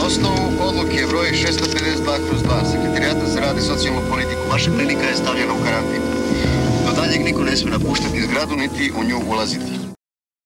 osnovu odluke broj 652/2 Sekretarijata za rad i socijalnu politiku vaša klinika je stavljena u karantin. Do daljeg niko ne smije napuštati zgradu niti u nju ulaziti.